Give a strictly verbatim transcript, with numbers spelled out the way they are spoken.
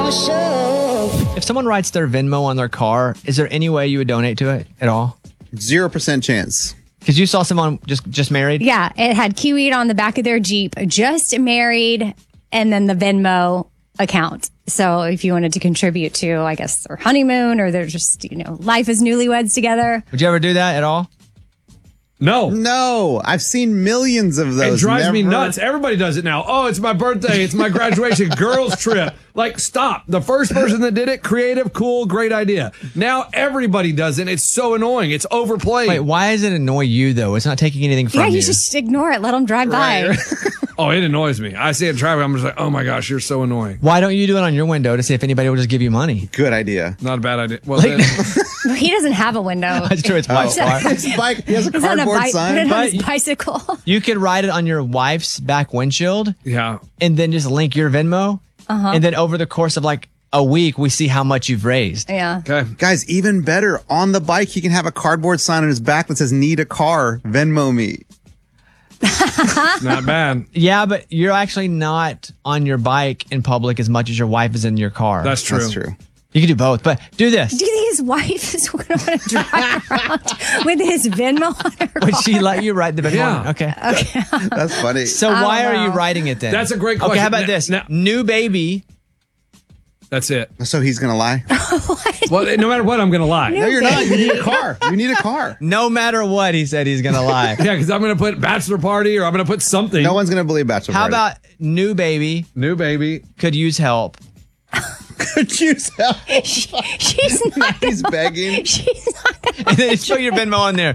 If someone writes their Venmo on their car, is there any way you would donate to it at all? Zero percent chance. Because you saw someone just just married? Yeah, it had Kiwi on the back of their Jeep, just married, and then the Venmo account. So if you wanted to contribute to, I guess, their honeymoon or they're just, you know, life as newlyweds together. Would you ever do that at all? No. No. I've seen millions of It those. drives Never. me nuts. Everybody does it now. Oh, it's my birthday. It's my graduation. Girls trip. Like, stop. The first person that did it, creative, cool, great idea. Now everybody does it. It's so annoying. It's overplayed. Wait, why does it annoy you, though? It's not taking anything from Yeah, you. you just ignore it. Let them drive by. Oh, it annoys me. I see it in traffic. I'm just like, oh my gosh, you're so annoying. Why don't you do it on your window to see if anybody will just give you money? Good idea. Not a bad idea. Well, Like- then, He doesn't have a window. That's true. It's wife's car. His bike, he has a He's on a cardboard bike, sign. put it on But- his bicycle. You could write it on your wife's back windshield yeah. and then just link your Venmo. Uh-huh. And then over the course of like a week, we see how much you've raised. Yeah. Okay. Guys, even better. On the bike, he can have a cardboard sign on his back that says, need a car, Venmo me. Not bad. Yeah, but you're actually not on your bike in public as much as your wife is in your car. That's true. That's true. You can do both, but do this. Do you think his wife is going to want to drive around with his Venmo on her Would car? she let you write the Venmo? Yeah. Okay. That's funny. So I why don't are you know. writing it then? That's a great Okay, question. how about Now- this? now- New baby. That's it. So he's going to lie? Well, no matter what, I'm going to lie. No, you're not. You need a car. You need a car. No matter what, he said he's going to lie. Yeah, because I'm going to put bachelor party or I'm going to put something. No one's going to believe Bachelor How Party. about new baby New baby. could use help? Could you tell? She, she's not. He's begging. She's not. And then just put your Venmo on there.